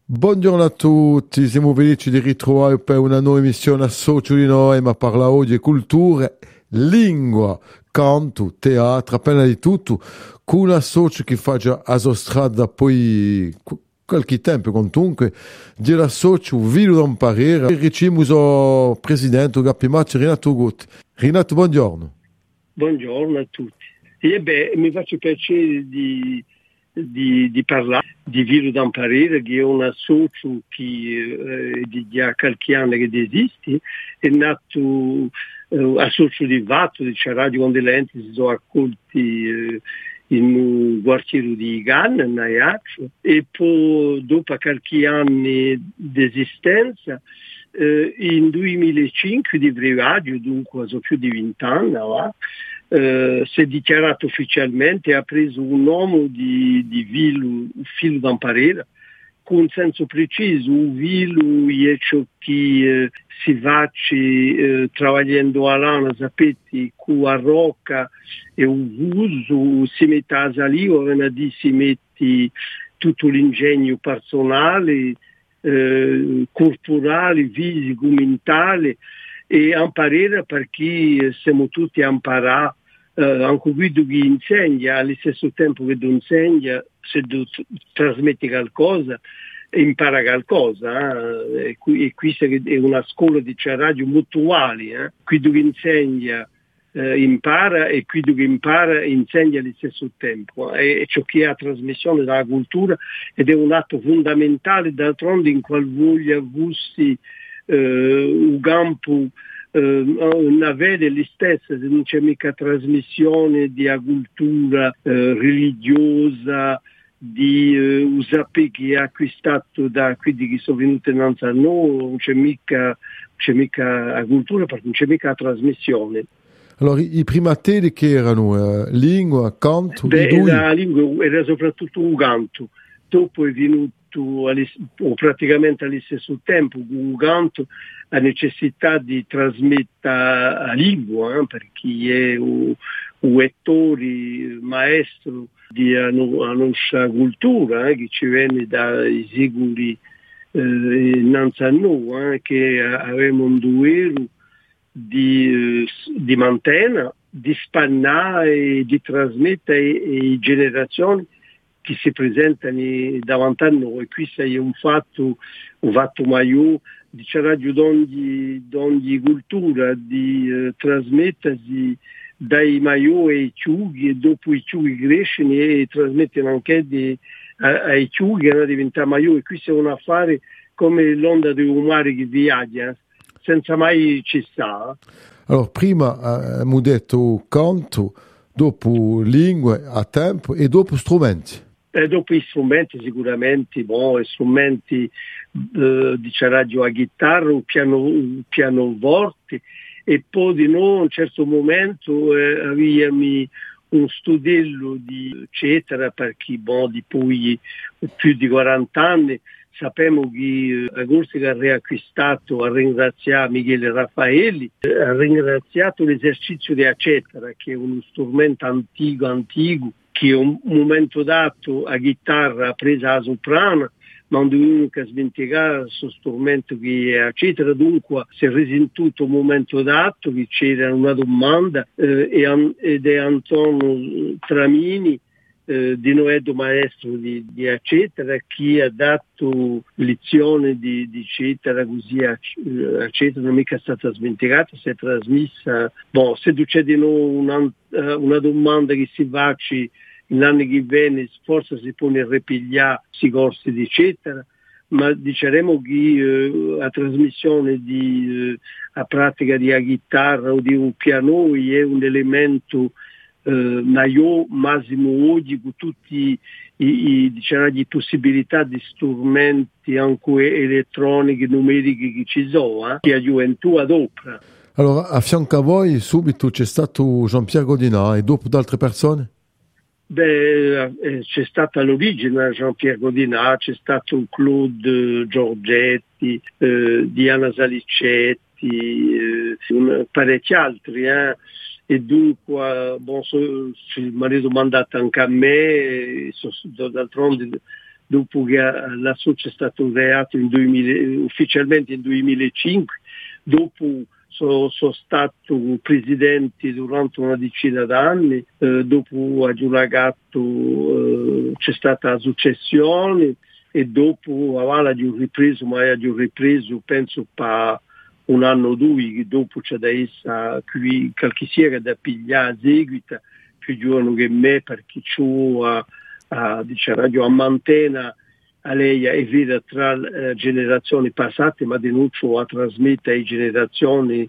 Buongiorno a tutti, siamo felici di ritrovare per una nuova emissione a Socio di Noi, ma parla oggi cultura, lingua, canto, teatro, appena di tutto, con una socio che fa già a sua strada poi qualche tempo, comunque, di la socio Vilo da Imparare, riceviamo il presidente Gappi Macci, Renato Gut. Renato, buongiorno. Buongiorno a tutti. Mi faccio piacere di parlare di Vilo d'Amparere, che è un associo che di già qualche anno che esiste, è nato associo di Vatto, di Radio Condelenti, si sono accolti in un quartiere di Ganna, in Ajaccio, e poi dopo qualche anni di esistenza, in 2005 di brevaggio, dunque sono più di 20 anni, si è dichiarato ufficialmente e ha preso un nome di Vilo d'Amparere, con un senso preciso. Un Vilo è ciò che si va lavorando a lana, sapete, con la rocca e un uso, si mette a salire, si mette tutto l'ingegno personale, culturale, fisico, mentale, e imparare perché siamo tutti a imparare, anche qui chi insegna, allo stesso tempo che tu insegna, se tu trasmetti qualcosa, impara qualcosa, e questa è una scuola di radio mutuale, qui tu insegna impara, e qui tu impara insegna allo stesso tempo, e ciò che è la trasmissione della cultura, ed è un atto fondamentale. D'altronde in qualvoglia gusti un campo non vede le stesse, se non c'è mica trasmissione di cultura religiosa, di usape che ha acquistato da quelli che sono venuti innanzi a noi, non c'è mica la cultura, perché non c'è mica la trasmissione. Allora, i primatelli che erano lingua, canto, la lingua era soprattutto un canto, dopo è venuto o praticamente allo stesso tempo un canto la necessità di trasmettere la lingua, perché è un ettore maestro della nostra cultura, che ci viene dai secoli innanzi a noi, che avevamo un duello di mantenere, di spannare e di trasmettere le generazioni che si presentano davanti a noi. Questo è un fatto maggiore di radio d'ogni cultura, di trasmettersi dai maggiori ai ciughi, e dopo i ciughi crescono e trasmettono anche ai ciughi a diventare maggiori. Questo è un affare come l'onda di un mare che viaggia senza mai cessare. Allora, prima abbiamo detto canto, dopo lingue a tempo e dopo strumenti. Dopo gli strumenti sicuramente, strumenti di radio a chitarra, un pianoforte, e poi di noi a un certo momento avevamo un studello di eccetera, perché di poi più di 40 anni sappiamo che Corsica ha riacquistato, ha ringraziato Michele Raffaelli, ha ringraziato l'esercizio di eccetera, che è uno strumento antico, che a un momento dato a chitarra ha presa la soprana, ma non dobbiamo smenticare questo strumento che è eccetera. Dunque si è risentito un momento dato che c'era una domanda ed è Antonio Tramini, di Noedo maestro di eccetera, che ha dato lezione di eccetera, così eccetera, non è mica stata smenticata, si è trasmessa. Se c'è di nuovo una domanda che si faccia in anni che viene, forse si può ripigliare questi corsi di eccetera, ma diciamo che la trasmissione a pratica di una chitarra o di un piano è un elemento massimo oggi, con tutti le possibilità di strumenti anche elettronici, numerici che ci sono, che la gioventù adopera. Allora, a fianco a voi subito c'è stato Jean-Pierre Godinat e dopo altre persone? C'è stata all'origine Jean-Pierre Godinat, c'è stato Claude Giorgetti, Diana Salicetti, parecchi altri, e dunque mi hanno domandato anche a me, d'altronde dopo che la SOCE è stato creato ufficialmente nel 2005, dopo sono stato presidente durante una decina d'anni, dopo a Giuragatto c'è stata la successione e dopo a Vala ho ripreso, penso per un anno o due, dopo c'è da essere qui qualche sera da pigliare a seguito, più giovane che me, perché c'ho radio a Mantena, a lei è vera tra generazioni passate, ma di nuovo a trasmettere alle generazioni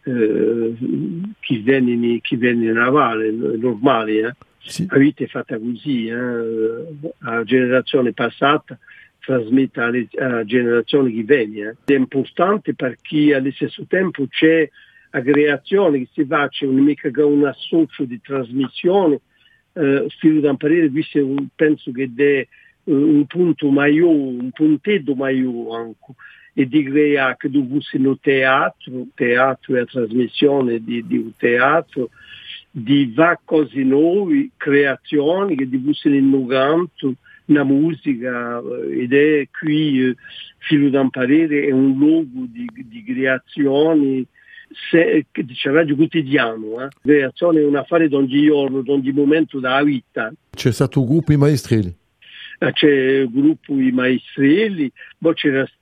chi vengono a Valle, è normale. Sì. La vita è fatta così, la generazione passata trasmette alla generazione che viene. È importante perché allo stesso tempo c'è la creazione che si faccia mica un associo di trasmissione, filo da imparare, penso che è un punto maggiore, un punteggio maggiore anche, e di creare che fossero teatro e la trasmissione di un teatro, di cose nuove, creazioni che fossero innovanti, la musica, ed è qui filo da imparare, è un luogo di creazioni, dice radio quotidiano, creazione è un affare di ogni giorno, di ogni momento della vita. C'è stato un gruppo di maestrelli? C'è il gruppo i maestrelli, poi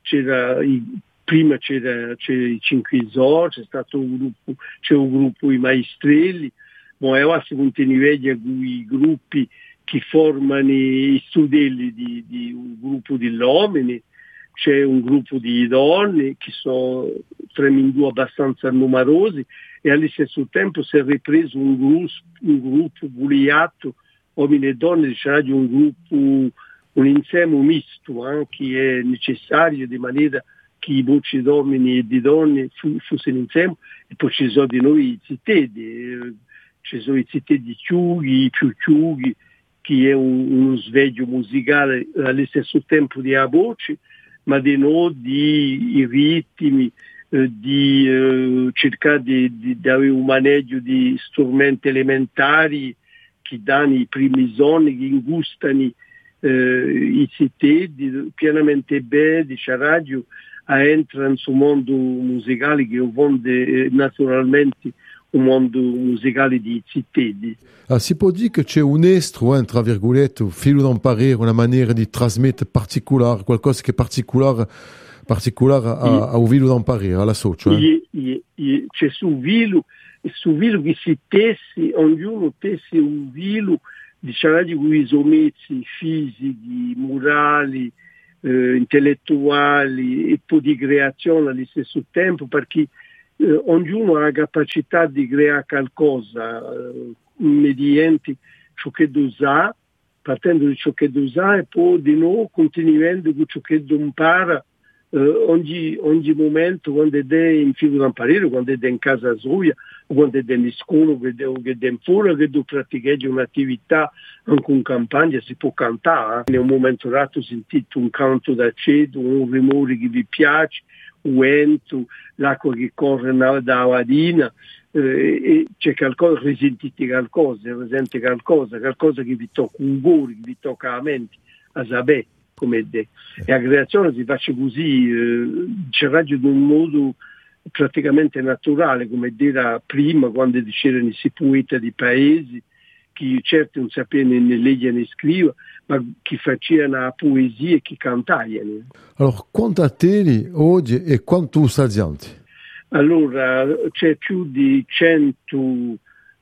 prima c'era i Cinquisor, c'è un gruppo i maestrelli, poi ora si continua con i gruppi che formano i studenti di un gruppo di uomini, c'è un gruppo di donne che sono tremendo abbastanza numerosi, e allo stesso tempo si è ripreso un gruppo buliato, uomini e donne, c'era un gruppo, un insieme misto, che è necessario di maniera che i voci di uomini e di donne fossero insieme, e poi ci sono di noi i zitedi, ci sono i zitedi di Ciughi, i più Ciughi, che è uno sveglio musicale allo stesso tempo di voce, ma di noi di ritmi, di cercare di avere un maneggio di strumenti elementari che danno i primi suoni, che ingustano i zitedi, pienamente bene, dice radio, entrano sul mondo musicale che è un mondo naturalmente un mondo musicale di zitedi. Si può dire che c'è un estro, tra virgolette, un filo da imparare, una maniera di trasmettere particolare, qualcosa che è particolare a un filo da imparare, alla socia. C'è su filo che si tessi, ognuno tessi un filo, diciamo, di cui sono mezzi fisici, morali, intellettuali e poi di creazione allo stesso tempo, perché ognuno ha la capacità di creare qualcosa mediante ciò che sa, partendo da ciò che sa, e poi di nuovo continuando con ciò che impara ogni momento, quando è in filo da imparare, quando è in casa sua, o quando è in scuola, quando è in fuori, che tu pratichi un'attività anche in campagna, si può cantare. In un momento dato sentite un canto d'accedo, un rumore che vi piace, un vento, l'acqua che corre da ladina, e c'è qualcosa, risentite qualcosa, qualcosa che vi tocca un cuore, che vi tocca la mente, a sapere come è. E la creazione si faccia così, c'è raggio di un modo praticamente naturale, come era prima, quando c'erano i poeti di paesi, che certo non sapevano né leggere né scrivere, ma che facevano la poesia e che cantavano. Allora, quanto a te oggi e quanto stagianti? Allora, c'è più di 100,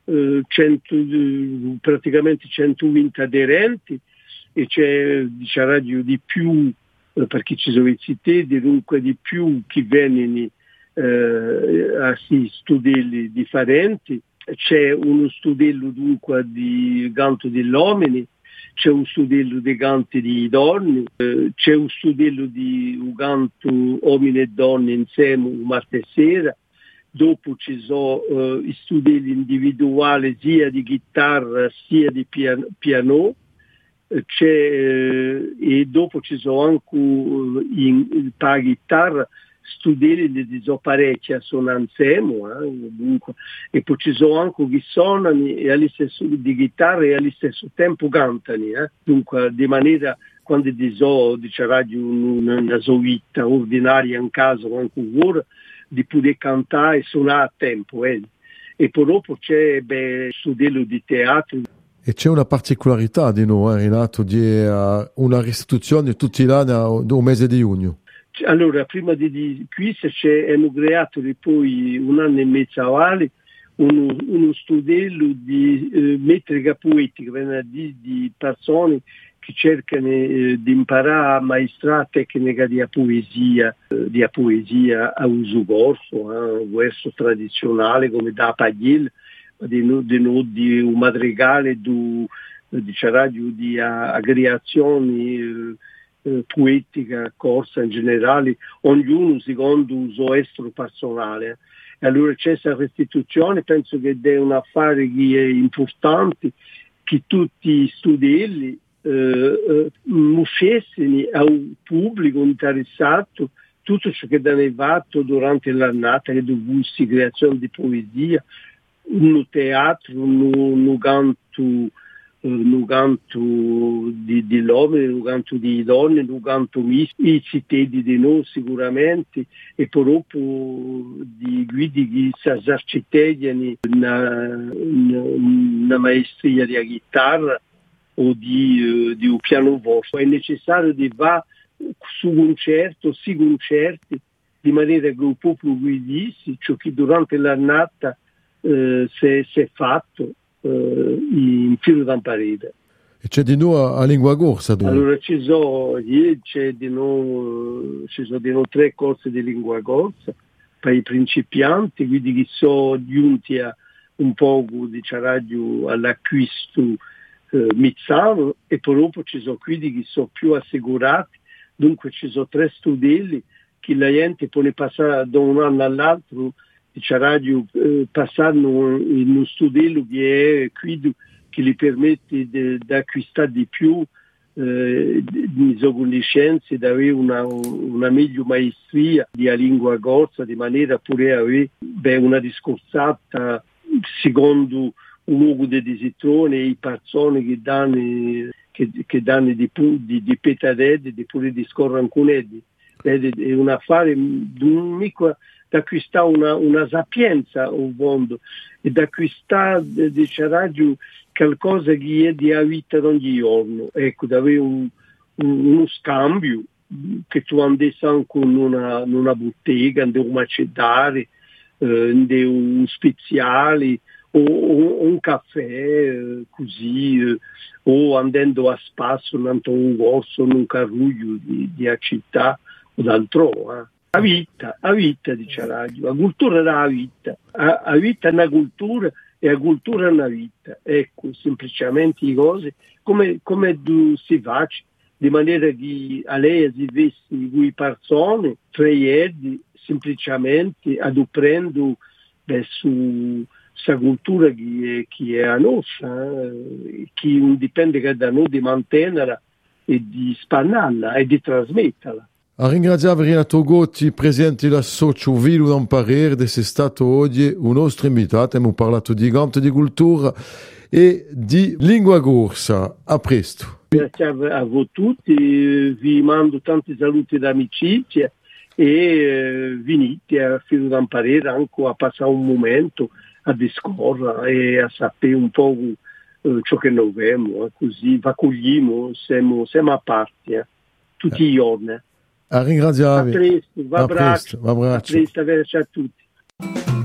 praticamente 120 aderenti, e c'è radio di più, perché ci sono i zitedi, dunque di più che vengono a studi differenti. C'è uno studello dunque di canto degli uomini, c'è un studello di canti di donne, c'è un studello di canto uomini e donne insieme un martedì sera, dopo ci sono i studelli individuali sia di chitarra sia di piano, e dopo ci sono anche per chitarra studenti di parecchia sono insieme, dunque, e poi ci sono anche che suonano e allo stesso di chitarra e allo stesso tempo cantano, dunque di maniera quando dice una sua vita ordinaria in casa con cuore, di poter cantare e suonare a tempo. E poi dopo c'è studio di teatro. E c'è una particolarità di noi, Renato, di una restituzione tutti gli anni del mese di giugno. Allora, prima di questo abbiamo creato poi un anno e mezzo avanti uno studio di metrica poetica, di persone che cercano di imparare a maestrare tecnica di poesia a uso corso, un verso tradizionale come da Pagliel, di un madrigale di creazioni poetica corsa in generale, ognuno secondo il suo estro personale. E allora c'è questa restituzione, penso che è un affare che è importante, che tutti gli studenti mostrassero al pubblico interessato tutto ciò che è fatto durante l'annata, che dovuto creazione di poesia, un teatro, un canto di uomini, un canto di donne, un canto misto, i cittadini di noi sicuramente, e poi dopo di guidi che si esercitano una maestria di chitarra o di un pianoforte. È necessario di va su concerti, di maniera che il popolo guidissi ciò che durante l'annata si è fatto in filo da parete. E c'è di nuovo a lingua corsa? Allora ci sono di nuovo 3 corsi di lingua corsa per i principianti, quindi che sono giunti a un po' di radio all'acquisto mizzano, e poi dopo ci sono quelli che sono più assicurati. Dunque ci sono 3 studenti che la gente può passare da un anno all'altro, radio passando in uno studio che è qui, che gli permette di acquistare di più di sue conoscenze, di avere una meglio maestria di lingua corsa, di maniera pure avere una discorsata secondo un luogo di desitrone, e persone che danno di petadette, di pure discorrere con edi. È un affare mica da acquistare una sapienza un mondo, e da acquistare radio qualcosa che è di vita ogni giorno, ecco, da avere uno scambio che tu andessi anche in una bottega, in un macellaio, in un speziale o un caffè così, o andando a spasso in un corso, in un carruglio di città o d'altro. A vita dice radio, la cultura è la vita, a vita è una cultura e la cultura è una vita, ecco, semplicemente le cose come si fa, di maniera che a lei si vesti due persone, 3 semplicemente adopprendo su questa cultura che è a nostra, che non dipende che da noi di mantenerla e di spannarla e di trasmetterla. A ringraziare Renato Gotti, presidente della Socio Vilo d'Amparere, di essere stato oggi un nostro invitato. Abbiamo parlato di canto di cultura e di lingua corsa. A presto. Grazie a voi tutti, vi mando tanti saluti d'amicizia e venite a Vilo d'Amparere anche a passare un momento a discorrere e a sapere un po' ciò che noi abbiamo, così vi accogliamo, siamo a parte tutti i giorni. A ringraziare. A presto, va abbraccio. A presto, a tutti.